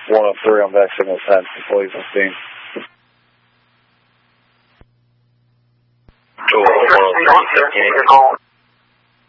103 on back signal 10, please, on scene. 201, 103,